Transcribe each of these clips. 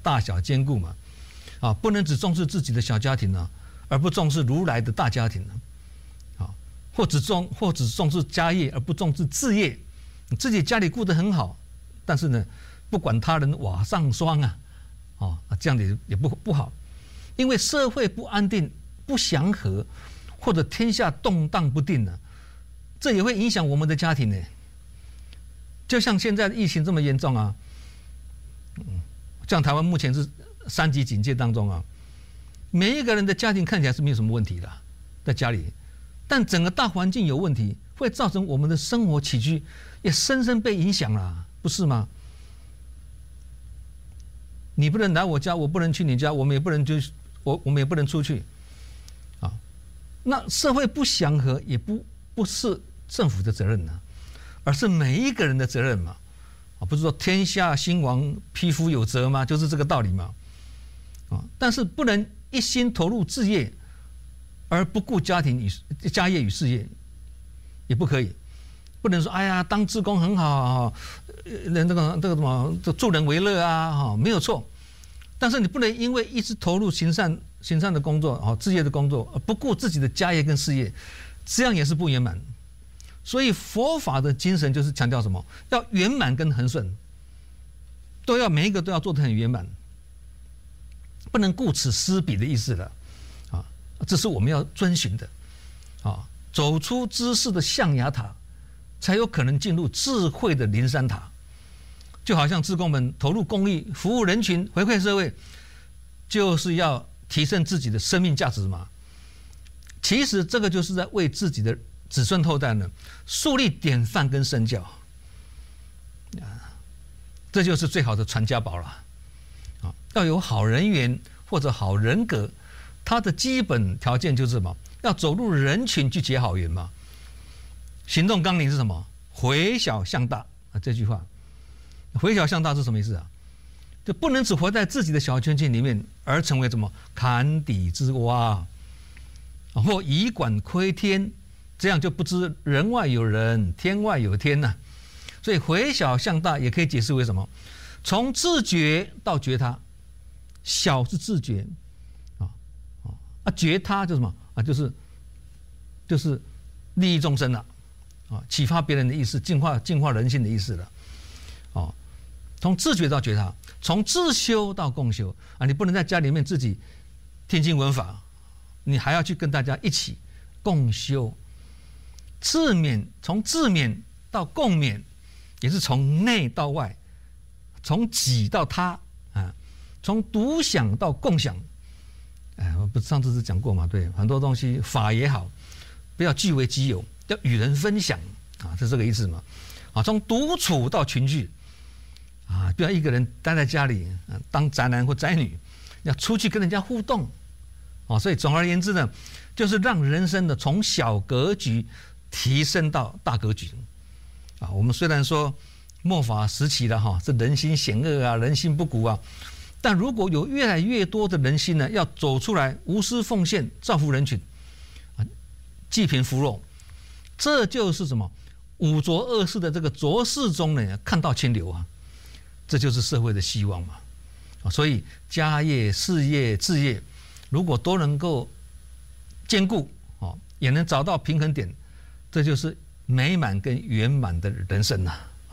大小兼顾嘛，不能只重视自己的小家庭而不重视如来的大家庭或只重视家业而不重视事业，自己家里顾得很好，但是呢，不管他人瓦上霜这样子也不好，因为社会不安定、不祥和，或者天下动荡不定这也会影响我们的家庭呢。就像现在的疫情这么严重像台湾目前是3级警戒当中每一个人的家庭看起来是没有什么问题的，在家里。但整个大环境有问题，会造成我们的生活起居也深深被影响了，不是吗？你不能来我家，我不能去你家，我们也不能出去那社会不祥和也不是政府的责任而是每一个人的责任嘛不是说天下兴亡，匹夫有责吗？就是这个道理嘛但是不能一心投入事业而不顾家业与事业，也不可以。不能说哎呀，当志工很好这个什么助人为乐没有错。但是你不能因为一直投入行善的工作事业的工作，而不顾自己的家业跟事业，这样也是不圆满。所以佛法的精神就是强调什么？要圆满跟恒顺，每一个都要做得很圆满，不能顾此失彼的意思了这是我们要遵循的走出知识的象牙塔，才有可能进入智慧的灵山塔。就好像志工们投入公益、服务人群、回馈社会，就是要提升自己的生命价值嘛。其实这个就是在为自己的子孙后代树立典范跟身教这就是最好的传家宝了要有好人缘或者好人格，它的基本条件就是什么？要走入人群去结好缘嘛。行动纲领是什么？回小向大这句话，回小向大是什么意思就不能只活在自己的小圈圈里面，而成为什么坎底之蛙或以管窥天，这样就不知人外有人，天外有天所以回小向大也可以解释为什么？从自觉到觉他，小是自觉觉他就是什么就是利益众生了启发别人的意思，净化人性的意思了从自觉到觉他，从自修到共修你不能在家里面自己听经闻法，你还要去跟大家一起共修。自勉，从自勉到共勉，也是从内到外，从己到他从独享到共享。我不上次是讲过嘛？对，很多东西法也好，不要据为己有，要与人分享是这个意思嘛？从独处到群聚不要一个人待在家里当宅男或宅女，要出去跟人家互动所以总而言之呢，就是让人生的从小格局提升到大格局我们虽然说末法时期了这人心险恶人心不古但如果有越来越多的人心呢，要走出来无私奉献，造福人群济贫扶弱，这就是什么五浊恶世的这个浊世中呢看到清流这就是社会的希望嘛所以家业、事业、志业如果都能够兼顾也能找到平衡点，这就是美满跟圆满的人生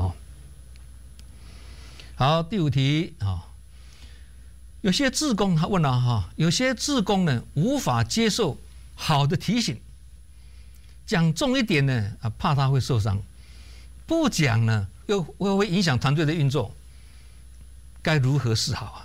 好，第5题有些志工他问了有些志工呢无法接受好的提醒，讲重一点呢怕他会受伤，不讲呢又会影响团队的运作，该如何是好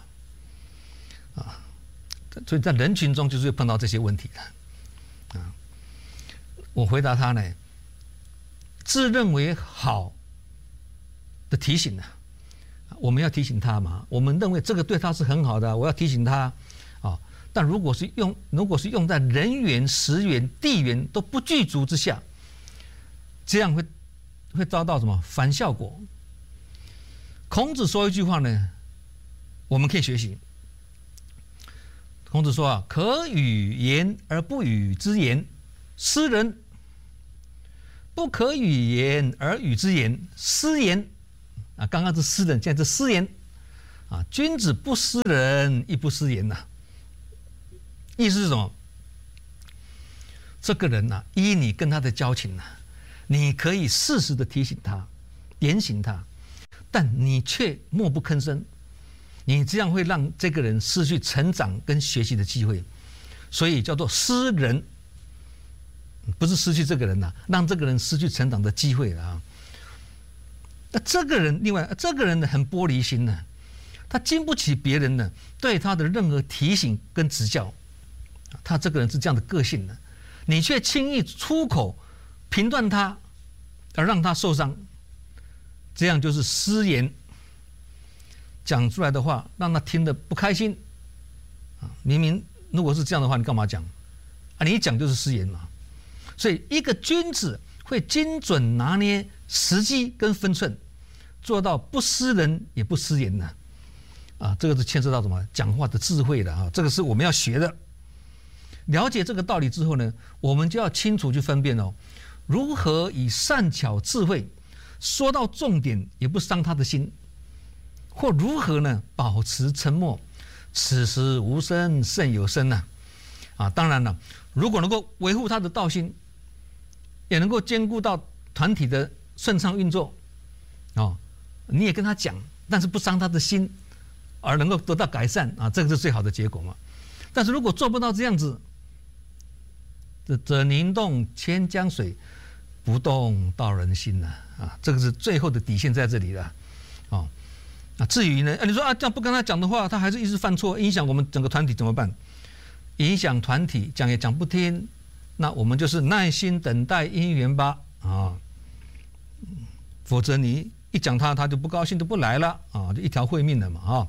所以在人群中就是会碰到这些问题的我回答他呢，自认为好的提醒我们要提醒他嘛，我们认为这个对他是很好的，我要提醒他但如果是用在人缘、时缘、地缘都不具足之下，这样会遭到什么反效果？孔子说一句话呢，我们可以学习。孔子说可与言而不与之言，斯人；不可与言而与之言，斯言。刚刚是斯人，现在是斯言啊，君子不失人，亦不失言呐。意思是什么？这个人呐，依你跟他的交情呐，你可以适时的提醒他、点醒他，但你却默不吭声，你这样会让这个人失去成长跟学习的机会，所以叫做失人，不是失去这个人呐，让这个人失去成长的机会了啊。那这个人，另外这个人呢，很玻璃心呢，他经不起别人呢对他的任何提醒跟指教，他这个人是这样的个性的，你却轻易出口评断他，而让他受伤，这样就是失言，讲出来的话让他听得不开心啊。明明如果是这样的话，你干嘛讲啊？你一讲就是失言嘛。所以一个君子会精准拿捏时机跟分寸，做到不失人也不失言呢。啊，这个是牵涉到什么？讲话的智慧的啊，这个是我们要学的。了解这个道理之后呢，我们就要清楚去分辨哦，如何以善巧智慧说到重点，也不伤他的心，或如何呢保持沉默，此时无声胜有声呐。啊，当然了，如果能够维护他的道心，也能够兼顾到团体的顺畅运作，哦，你也跟他讲，但是不伤他的心，而能够得到改善啊，这个是最好的结果嘛。但是如果做不到这样子，则宁动千江水，不动道人心呐啊，这个是最后的底线在这里了，哦，啊，至于呢，你说啊，这样不跟他讲的话，他还是一直犯错，影响我们整个团体怎么办？影响团体，讲也讲不听，那我们就是耐心等待因缘吧啊，否则你一讲他就不高兴，就不来了啊，就一条会命了嘛啊。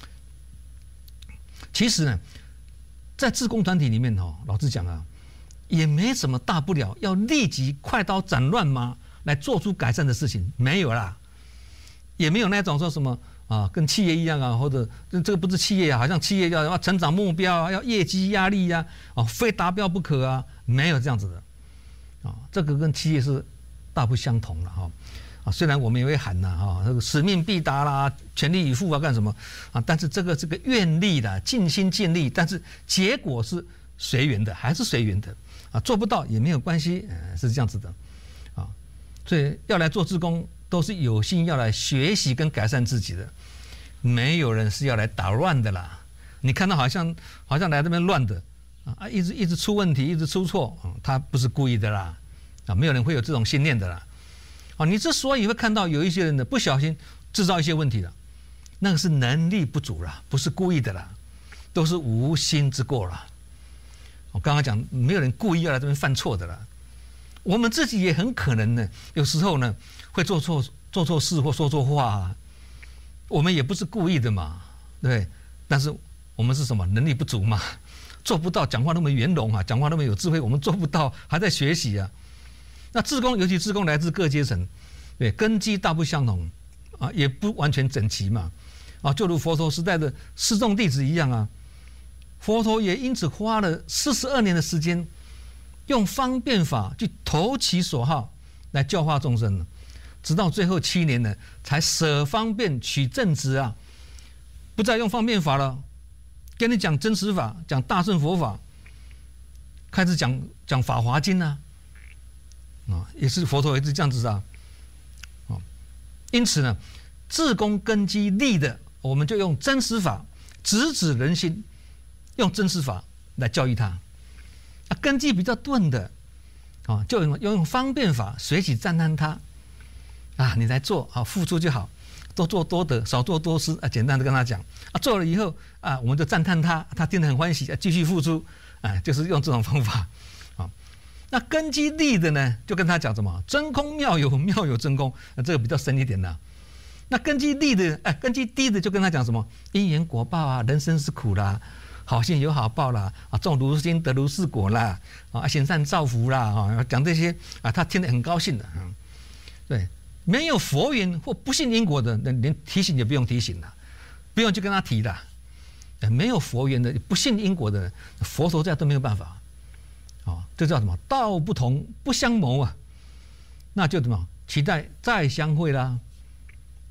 其实呢，在志工团体里面哦，老实讲啊，也没什么大不了，要立即快刀斩乱麻来做出改善的事情，没有啦，也没有那种说什么啊，跟企业一样啊，或者这个不是企业啊，好像企业要成长目标啊，要业绩压力呀，啊，非达标不可啊，没有这样子的，啊，这个跟企业是大不相同了哈，啊，虽然我们也会喊呐，哈，这个使命必达啦，全力以赴啊，干什么啊？但是这个愿力啦，尽心尽力，但是结果是随缘的，还是随缘的啊，做不到也没有关系，是这样子的，啊，所以要来做志工，都是有心要来学习跟改善自己的，没有人是要来捣乱的啦。你看到好像来这边乱的啊，一直出问题，一直出错啊，他不是故意的啦，啊，没有人会有这种信念的啦。啊，你之所以会看到有一些人呢不小心制造一些问题了，那个是能力不足啦，不是故意的啦，都是无心之过啦。我刚刚讲，没有人故意要来这边犯错的啦。我们自己也很可能呢，有时候呢会做错事或说错话啊，我们也不是故意的嘛，对不对？但是我们是什么？能力不足嘛，做不到讲话那么圆融啊，讲话那么有智慧，我们做不到，还在学习啊。那志工，尤其志工来自各阶层，对，根基大不相同啊，也不完全整齐嘛，啊，就如佛陀时代的示众弟子一样啊，佛陀也因此花了42年的时间，用方便法去投其所好来教化众生，直到最后7年呢，才舍方便取正直啊，不再用方便法了，跟你讲真实法，讲大乘佛法，开始讲法华经啊。啊，也是佛陀也是这样子啊，啊，因此呢，志工根基立的，我们就用真实法直指人心，用真实法来教育他；啊，根基比较钝的，啊，就用方便法随喜赞叹他，啊，你来做啊，付出就好，多做多得，少做多失啊，简单的跟他讲啊，做了以后啊，我们就赞叹他，他听得很欢喜，继续付出，啊，就是用这种方法。那根基立的呢，就跟他讲什么真空妙有，妙有真空，这个比较深一点的。那根基立的，根基低的就跟他讲什么因缘果报啊，人生是苦啦，好心有好报啦，啊，种如心得如是果啦，啊，行善造福啦，啊，讲这些啊，他听得很高兴的啊。对，没有佛缘或不信因果的，连提醒也不用提醒了，不用去跟他提了。没有佛缘的，不信因果的，佛陀这样都没有办法。啊，这叫什么？道不同不相谋啊，那就什么？期待再相会啦。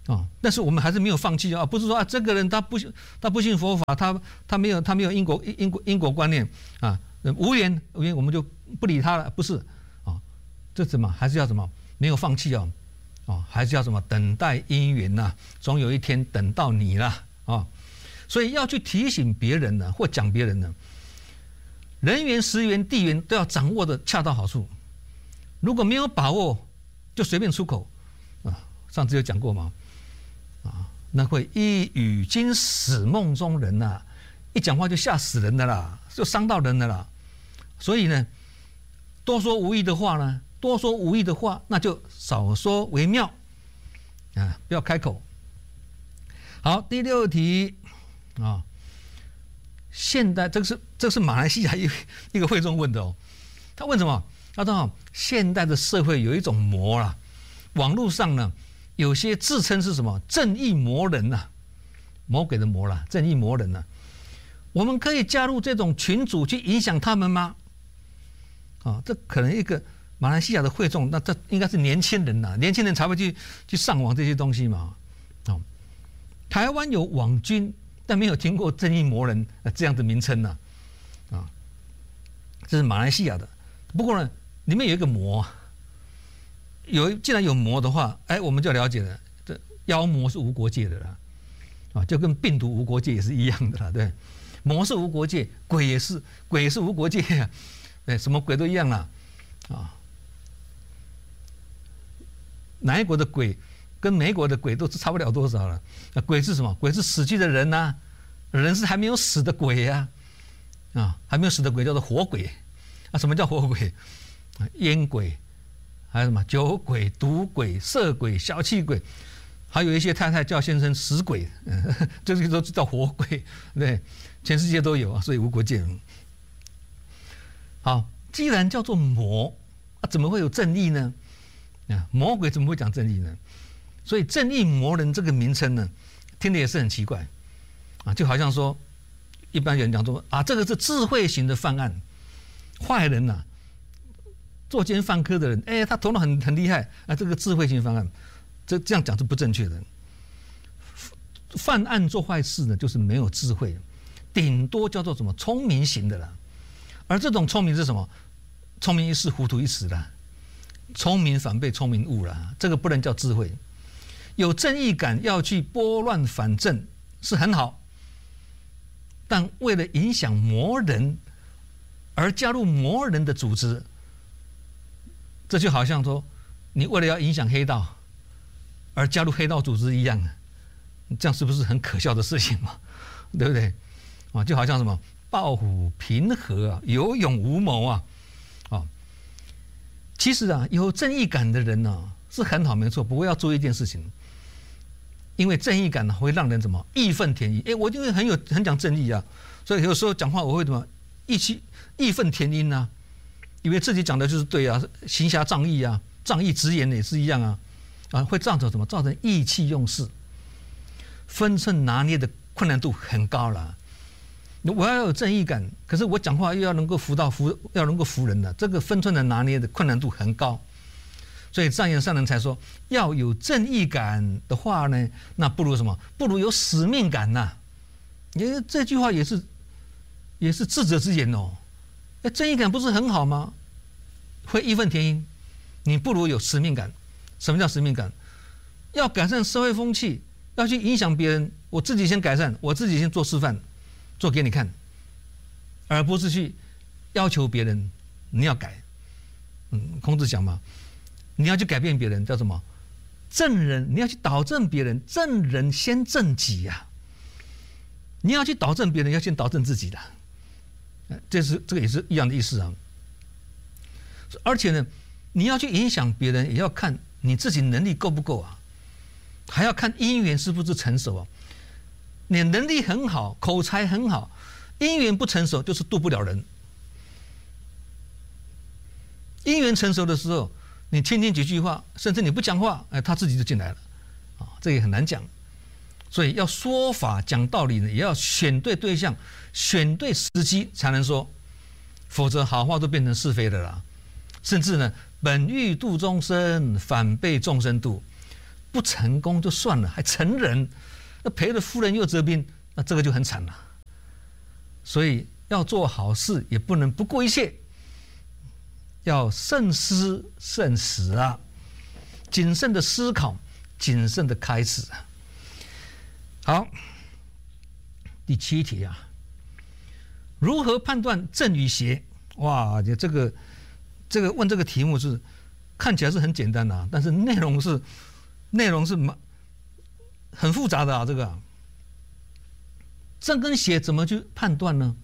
但是我们还是没有放弃啊，不是说这个人他不信佛法，他没有因果观念啊，无缘我们就不理他了，不是啊，这什么还是要什么没有放弃还是要什么等待因缘呐，总有一天等到你了啊，所以要去提醒别人呢，或讲别人呢，人缘、时缘、地缘都要掌握的恰到好处，如果没有把握，就随便出口啊，上次有讲过嘛。那会一语惊死梦中人呐，一讲话就吓死人的啦，就伤到人的啦。所以呢，多说无益的话呢，那就少说为妙啊，不要开口。好，第6题啊，现代这个是马来西亚一个会众问的哦，他问什么？他说现代的社会有一种魔啦，网络上呢。有些自称是什么正义魔人呐，魔鬼的魔啦，正义魔人呐，我们可以加入这种群组去影响他们吗？这可能一个马来西亚的会众，那这应该是年轻人呐，年轻人才会去上网这些东西嘛。台湾有网军，但没有听过正义魔人这样的名称呐，这是马来西亚的。不过呢，里面有一个魔。既然有魔的话，我们就了解了，这妖魔是无国界的啦，就跟病毒无国界也是一样的啦，对，魔是无国界，鬼也是无国界啊，对，什么鬼都一样啦，哪一国的鬼跟美国的鬼都差不了多少了，鬼是什么？鬼是死去的人呐，人是还没有死的鬼呀，还没有死的鬼叫做活鬼，什么叫活鬼？烟鬼。还有什么酒鬼、赌鬼、色鬼、小气鬼，还有一些太太叫先生死鬼，这些都叫活鬼，对，全世界都有啊，所以无国界。好，既然叫做魔，怎么会有正义呢？魔鬼怎么会讲正义呢？所以正义魔人这个名称呢，听得也是很奇怪就好像说，一般人讲说这个是智慧型的犯案，坏人呐。作奸犯科的人，他头脑很厉害这个智慧型犯案，这样讲是不正确的。犯案做坏事呢，就是没有智慧，顶多叫做什么聪明型的啦。而这种聪明是什么？聪明一时，糊涂一时啦。聪明反被聪明误啦，这个不能叫智慧。有正义感要去拨乱反正是很好，但为了影响魔人而加入魔人的组织。这就好像说，你为了要影响黑道而加入黑道组织一样，这样是不是很可笑的事情嘛？对不对？就好像什么抱虎平和有勇无谋其实有正义感的人是很好，没错。不过要注意一件事情，因为正义感会让人怎么义愤填膺。我因为很讲正义所以有时候讲话我会怎么义愤填膺以为自己讲的就是对行侠仗义仗义直言也是一样会造成什么？造成意气用事，分寸拿捏的困难度很高了。我要有正义感，可是我讲话又要能够要能够服人的，这个分寸的拿捏的困难度很高。所以藏言上人才说，要有正义感的话呢，那不如什么？不如有使命感呐。因为这句话也是智者之言哦。正义感不是很好吗？会义愤填膺，你不如有使命感。什么叫使命感？要改善社会风气，要去影响别人，我自己先改善，我自己先做示范，做给你看，而不是去要求别人你要改。孔子讲嘛，你要去改变别人叫什么？正人，你要去导正别人，正人先正己你要去导正别人，要先导正自己的。这个也是一样的意思而且呢，你要去影响别人，也要看你自己能力够不够还要看因缘是不是成熟你能力很好，口才很好，因缘不成熟就是渡不了人。因缘成熟的时候，你听几句话，甚至你不讲话，他自己就进来了这也很难讲。所以要说法讲道理呢，也要选对对象，选对时机才能说，否则好话都变成是非的啦。甚至呢，本欲度众生，反被众生度。 不成功就算了，还成仁，那赔了夫人又折兵，那这个就很惨了。所以要做好事也不能不顾一切，要慎思慎始啊，谨慎的思考，谨慎的开始啊。好，第7题啊，如何判断正与邪？哇，这个问这个题目是看起来是很简单啊，但是内容是很复杂的啊。这个正跟邪怎么去判断呢？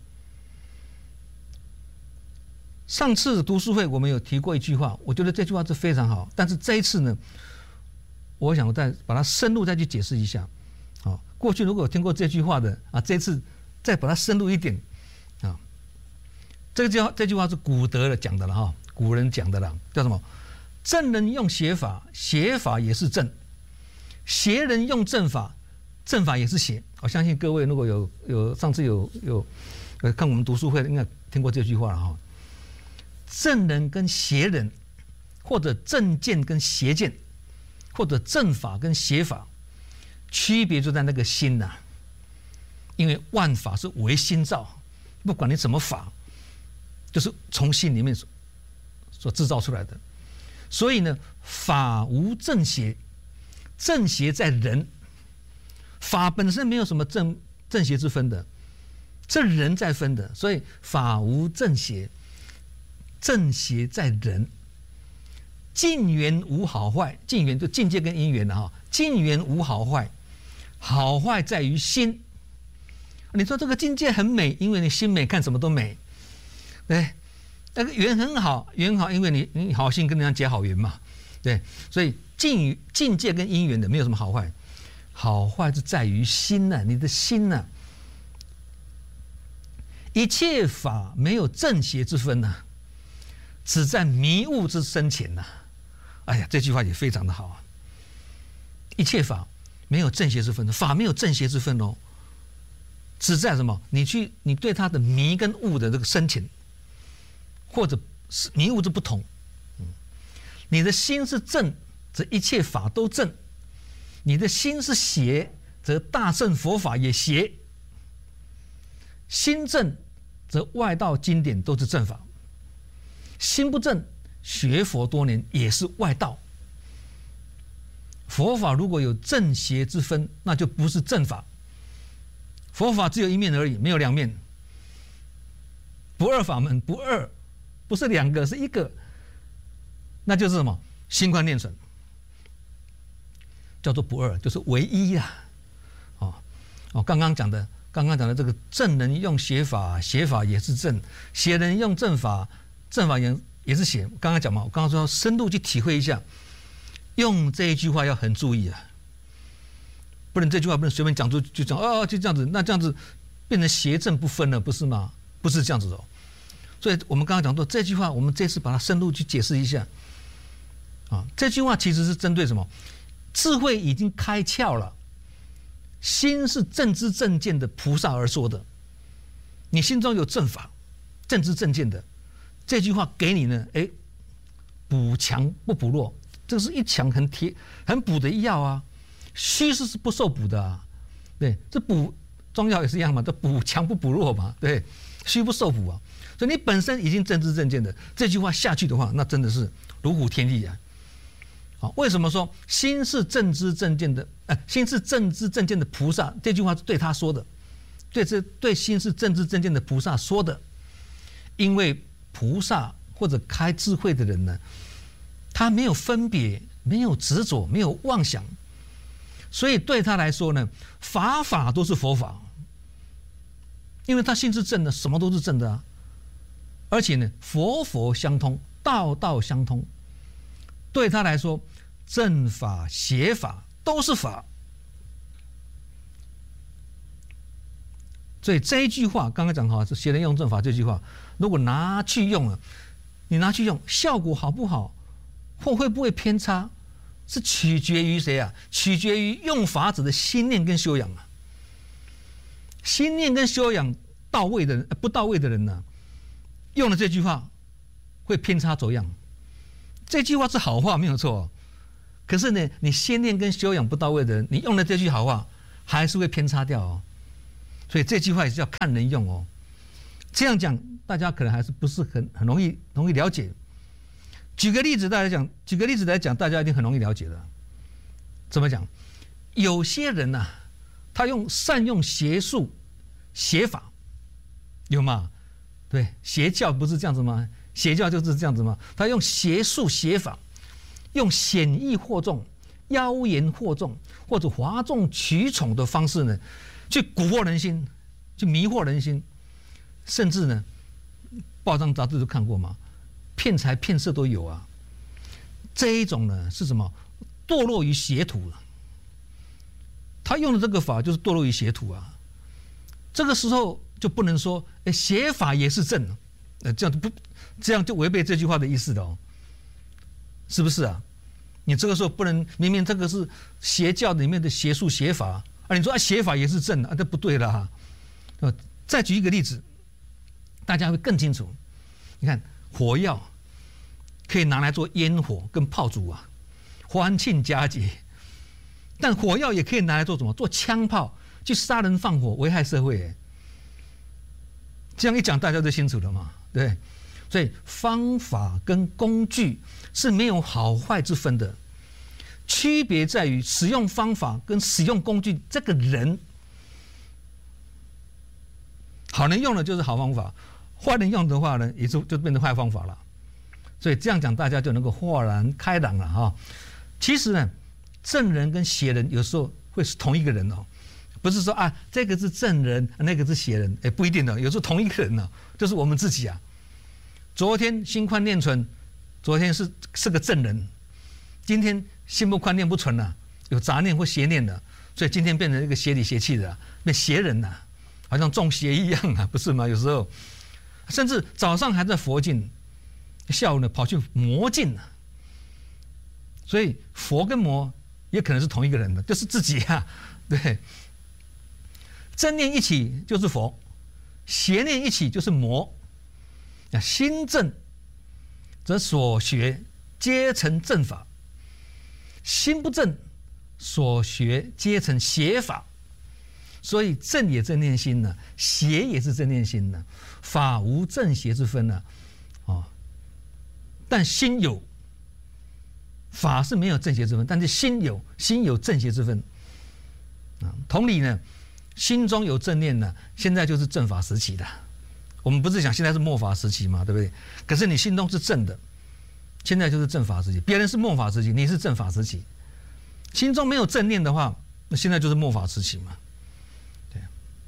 上次读书会我们有提过一句话，我觉得这句话是非常好，但是这一次呢，我想再把它深入再去解释一下。过去如果有听过这句话的啊，这次再把它深入一点啊。这句话是古德讲的了哈，古人讲的了，叫什么？正人用邪法，邪法也是正；邪人用正法，正法也是邪。我相信各位如果有上次有看我们读书会，应该听过这句话了哈。正人跟邪人，或者正见跟邪见，或者正法跟邪法，区别就在那个心呐。因为万法是唯心造，不管你怎么法，就是从心里面所制造出来的。所以呢，法无正邪，正邪在人。法本身没有什么正邪之分的，这人在分的。所以法无正邪，正邪在人。境缘无好坏，境缘就境界跟因缘的哈。境缘无好坏，好坏在于心。你说这个境界很美，因为你心美，看什么都美。对，那个缘很好，缘好，因为你好心跟人家结好缘嘛。对，所以境界跟因缘的没有什么好坏，好坏是在于心呐，你的心呐。一切法没有正邪之分呐，只在迷悟之深浅呐。哎呀，这句话也非常的好啊。一切法没有正邪之分，法没有正邪之分哦，只在什么？你对它的迷跟悟的这个深浅，或者迷悟之不同。你的心是正，则一切法都正；你的心是邪，则大乘佛法也邪。心正，则外道经典都是正法；心不正，学佛多年也是外道。佛法如果有正邪之分，那就不是正法。佛法只有一面而已，没有两面。不二法门，不二，不是两个，是一个。那就是什么？心观念存，叫做不二，就是唯一啦。刚刚讲的这个正人用邪法，邪法也是正；邪人用正法，正法也是邪。刚刚讲嘛，我刚刚说要深入去体会一下，用这一句话要很注意啊，不能这句话不能随便讲出就讲就这样子，那这样子变成邪正不分了，不是吗？不是这样子哦。所以我们刚刚讲说这句话，我们这次把它深入去解释一下。这句话其实是针对什么？智慧已经开窍了，心是正知正见的菩萨而说的。你心中有正法、正知正见的，这句话给你呢，补强不补弱，这是一强很补的药啊。虚是不受补的啊，对，这补中药也是一样嘛，这补强不补弱嘛，对，虚不受补啊。所以你本身已经正知正见的，这句话下去的话，那真的是如虎添翼啊。为什么说心是正知正见的？心是正知正见的菩萨，这句话是对他说的，对心是正知正见的菩萨说的。因为菩萨或者开智慧的人呢，他没有分别，没有执着，没有妄想，所以对他来说呢，法都是佛法，因为他心是正的，什么都是正的啊。而且呢，佛相通，道相通。对他来说，正法邪法都是法。所以这一句话刚刚讲好是邪人用正法，这句话如果拿去用了，你拿去用，效果好不好，或会不会偏差，是取决于谁啊？取决于用法者的心念跟修养啊。心念跟修养到位的人，不到位的人呢，用了这句话会偏差走样。这句话是好话没有错， 可是呢，你先念跟修养不到位的人，你用了这句好话，还是会偏差掉哦。所以这句话也是要看人用哦。这样讲，大家可能还是不是很容易了解。举个例子来讲，大家一定很容易了解的。怎么讲？有些人呐、他善用邪术、邪法，有吗？对，邪教不是这样子吗？邪教就是这样子吗？他用邪术、邪法，用显易惑众、妖言惑众，或者哗众取宠的方式呢，去蛊惑人心，去迷惑人心，甚至呢，报章杂志都看过嘛，骗财骗色都有啊。这一种呢是什么？堕落于邪途了。他用的这个法就是堕落于邪途啊。这个时候就不能说，邪法也是正，这样就违背这句话的意思的哦，是不是啊？你这个时候不能，明明这个是邪教里面的邪术邪法啊，你说邪法也是正啊，这不对了哈。再举一个例子，大家会更清楚。你看火药可以拿来做烟火跟炮竹啊，欢庆佳节。但火药也可以拿来做什么？做枪炮，去杀人放火，危害社会。这样一讲，大家都清楚了嘛？对，所以方法跟工具是没有好坏之分的，区别在于使用方法跟使用工具这个人。好人用的就是好方法，坏人用的话呢，也就变成坏方法了。所以这样讲，大家就能够豁然开朗了哈。其实呢，正人跟邪人有时候会是同一个人哦，不是说啊这个是正人，那个是邪人，不一定的，有时候同一个人呢，就是我们自己啊。昨天心宽念纯，昨天是个正人，今天心不宽念不纯了，有杂念或邪念的，所以今天变成一个邪里邪气的，变邪人了，好像中邪一样啊，不是吗？有时候甚至早上还在佛境，下午呢跑去魔境了。所以佛跟魔也可能是同一个人的，就是自己啊。对，正念一起就是佛，邪念一起就是魔。心正则所学皆成正法，心不正所学皆成邪法。所以正也正念心呢，邪也是正念心呢，法无正邪之分呢。但心有，法是没有正邪之分，但是心有正邪之分。同理呢，心中有正念呢，现在就是正法时期的。我们不是讲现在是末法时期嘛，对不对？可是你心中是正的，现在就是正法时期。别人是末法时期，你是正法时期。心中没有正念的话，那现在就是末法时期嘛。对，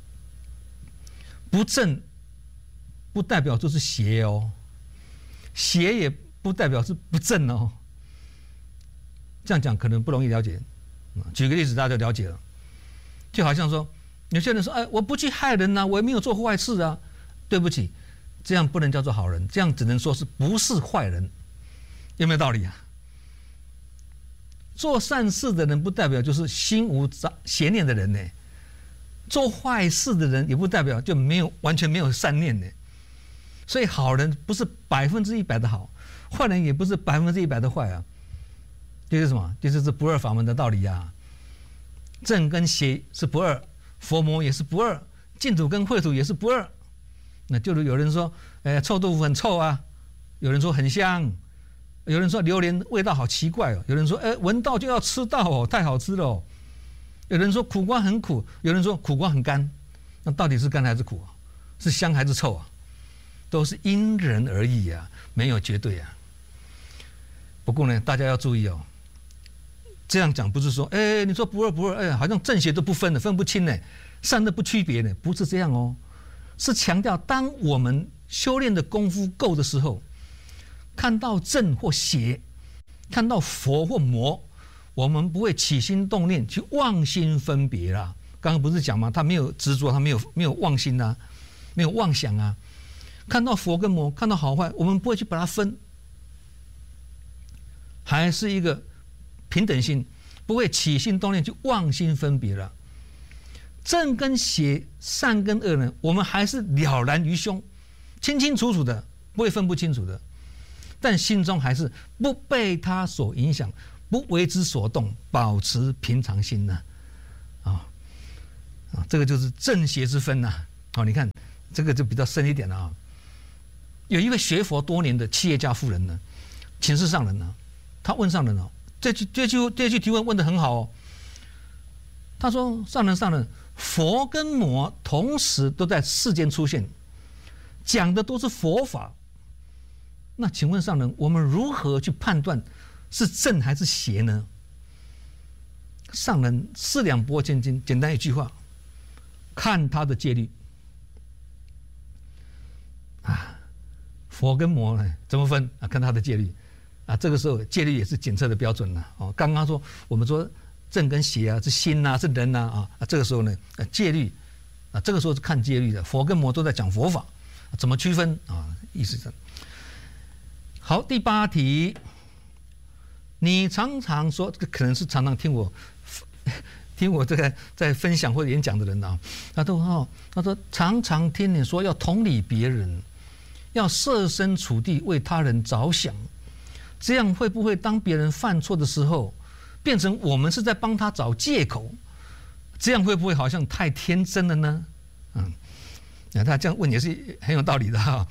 不正不代表就是邪哦，邪也不代表是不正哦。这样讲可能不容易了解。举个例子，大家就了解了。就好像说，有些人说：“我不去害人啊，我也没有做坏事啊。”对不起，这样不能叫做好人，这样只能说是不是坏人，有没有道理啊？做善事的人不代表就是心无邪念的人呢，做坏事的人也不代表就完全没有善念呢。所以好人不是100%的好，坏人也不是100%的坏啊。这是什么？这就是不二法门的道理啊。正跟邪是不二，佛魔也是不二，净土跟秽土也是不二。那就是有人说，臭豆腐很臭啊，有人说很香，有人说榴莲味道好奇怪哦，有人说，闻到就要吃到哦，太好吃了哦。有人说苦瓜很苦，有人说苦瓜很干，那到底是干还是苦啊？是香还是臭啊？都是因人而异啊，没有绝对啊。不过呢，大家要注意哦，这样讲不是说，你说不二，好像正邪都不分的，分不清呢，善恶不区别呢，不是这样哦。是强调，当我们修炼的功夫够的时候，看到正或邪，看到佛或魔，我们不会起心动念去妄心分别啦。刚刚不是讲吗？他没有执着，他没有妄心啊，没有妄想啊。看到佛跟魔，看到好坏，我们不会去把它分，还是一个平等心，不会起心动念去妄心分别了。正跟邪、善跟恶呢，我们还是了然于胸，清清楚楚的，不会分不清楚的。但心中还是不被他所影响， 不为之所动，保持平常心呢、这个就是正邪之分呐、你看这个就比较深一点了啊。有一位学佛多年的企业家妇人呢，请示上人呢，他问上人哦，这句提问问得很好哦。他说：上人，佛跟魔同时都在世间出现，讲的都是佛法。那请问上人，我们如何去判断是正还是邪呢？上人四两拨千斤，简单一句话，看他的戒律啊。佛跟魔呢怎么分啊？看他的戒律啊。这个时候戒律也是检测的标准了哦。刚刚说我们说正跟邪啊，是心啊，是人啊这个时候呢戒律啊，这个时候是看戒律的。佛跟魔都在讲佛法，怎么区分啊？意思是好。第8题，你常常说，可能是常常听我这个在分享或者演讲的人啊，他说常常听你说要同理别人，要设身处地为他人着想，这样会不会当别人犯错的时候，变成我们是在帮他找借口？这样会不会好像太天真了呢？他这样问也是很有道理的哈。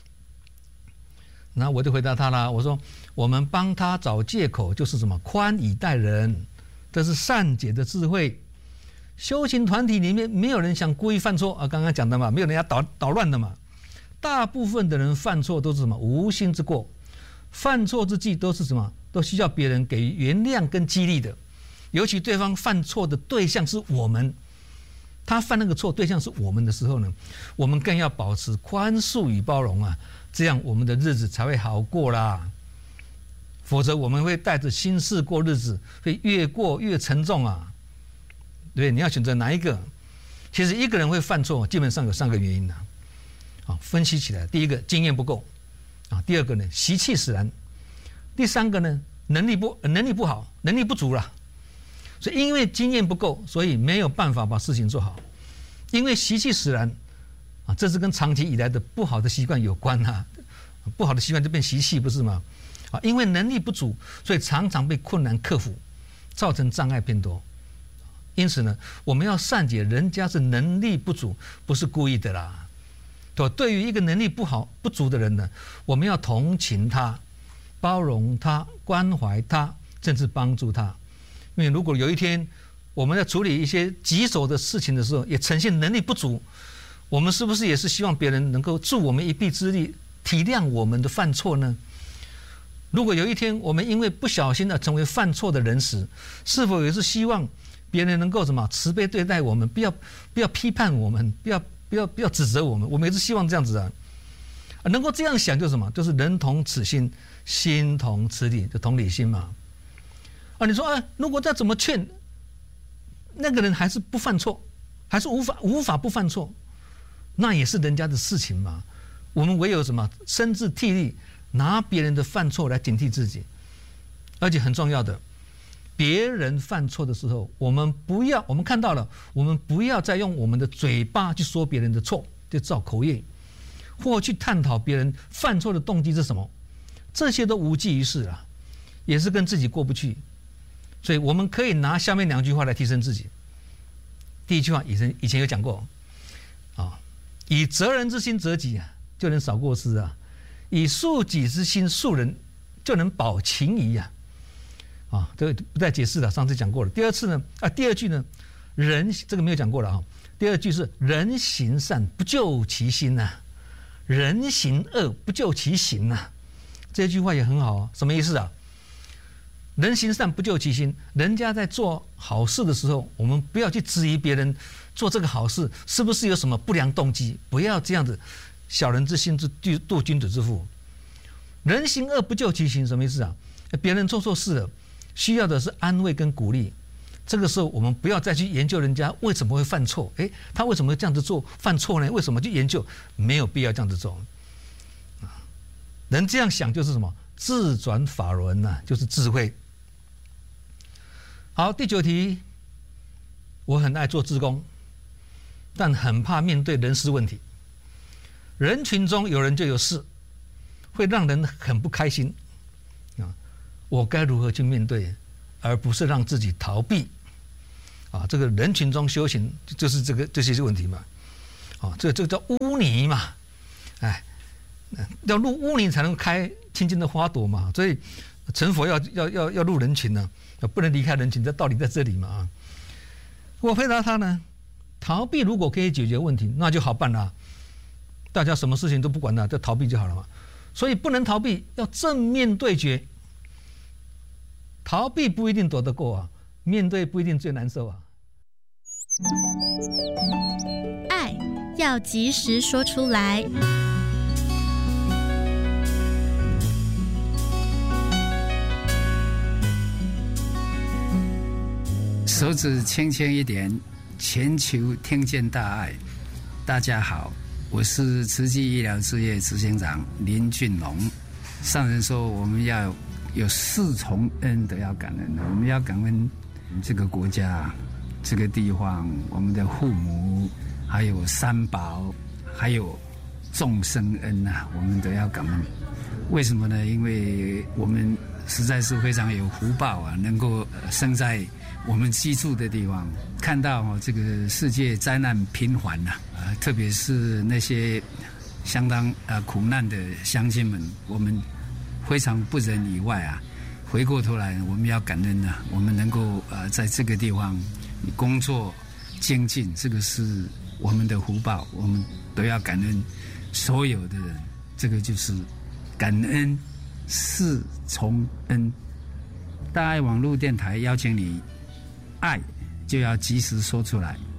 那我就回答他啦，我说我们帮他找借口就是什么？宽以待人，这是善解的智慧。修行团体里面没有人想故意犯错啊，刚刚讲的嘛，没有人要捣乱的嘛。大部分的人犯错都是什么？无心之过。犯错之际都是什么？都需要别人给予原谅跟激励的。尤其对方犯错的对象是我们，他犯那个错对象是我们的时候呢，我们更要保持宽恕与包容啊，这样我们的日子才会好过啦。否则我们会带着心事过日子，会越过越沉重啊。对，你要选择哪一个？其实一个人会犯错，基本上有3个原因的。分析起来，第一个经验不够啊，第二个呢习气使然，第3个呢能力不好，能力不足啦。所以因为经验不够，所以没有办法把事情做好。因为习气使然啊，这是跟长期以来的不好的习惯有关啊，不好的习惯就变习气，不是吗？啊，因为能力不足，所以常常被困难克服，造成障碍变多。因此呢，我们要善解人家是能力不足，不是故意的啦。对于一个能力不足的人呢，我们要同情他，包容他，关怀他，甚至帮助他。因为如果有一天我们在处理一些棘手的事情的时候，也呈现能力不足，我们是不是也是希望别人能够助我们一臂之力，体谅我们的犯错呢？如果有一天我们因为不小心的成为犯错的人时，是否也是希望别人能够什么慈悲对待我们，不要批判我们，不要指责我们？我们也是希望这样子啊，能够这样想就是什么？就是人同此心，心同此理，就同理心嘛。你说如果再怎么劝，那个人还是不犯错，还是无法不犯错，那也是人家的事情嘛。我们唯有什么？深自替力，拿别人的犯错来警惕自己。而且很重要的，别人犯错的时候，我们看到了，我们不要再用我们的嘴巴去说别人的错，就造口业，或去探讨别人犯错的动机是什么，这些都无济于事啊，也是跟自己过不去。所以我们可以拿下面2句话来提升自己。第一句话以前有讲过以责人之心责己啊，就能少过失啊；以恕己之心恕人，就能保情谊啊。这个不再解释了，上次讲过了。第二句呢，这个没有讲过了啊。第2句是人行善不救其心呐，人行恶不救其行呐。这句话也很好啊，什么意思啊？人行善不救其心，人家在做好事的时候，我们不要去质疑别人做这个好事是不是有什么不良动机，不要这样子，小人之心度君子之腹。人行恶不救其行，什么意思啊？别人做错事了，需要的是安慰跟鼓励。这个时候我们不要再去研究人家为什么会犯错，他为什么会这样子做犯错呢？为什么去研究？没有必要这样子做。人这样想就是什么？自转法轮呐，就是智慧。好，第9题，我很爱做志工，但很怕面对人事问题。人群中有人就有事，会让人很不开心啊！我该如何去面对？ 而不是让自己逃避。啊，这个人群中修行就是这些问题嘛。啊，这叫污泥嘛，哎，要入污泥才能开清净的花朵嘛。所以成佛要入人群呢，不能离开人群，这道理在这里嘛。啊，我回答他呢，逃避如果可以解决问题，那就好办了。大家什么事情都不管了，就逃避就好了嘛。所以不能逃避，要正面对决。逃避不一定躲得过啊，面对不一定最难受啊。 爱要及时说出来。 手指轻轻一点，全球听见大爱。大家好，我是慈济医疗事业执行长林俊龙。上人说我们要有4重恩都要感恩，我们要感恩这个国家、这个地方、我们的父母，还有三宝，还有众生恩啊，我们都要感恩。为什么呢？因为我们实在是非常有福报啊，能够生在我们居住的地方，看到这个世界灾难频繁呐，特别是那些相当苦难的乡亲们，我们非常不忍以外啊。回过头来，我们要感恩啊，我们能够在这个地方工作精进，这个是我们的福报，我们都要感恩所有的人。这个就是感恩4重恩。大爱网络电台邀请你，爱就要及时说出来。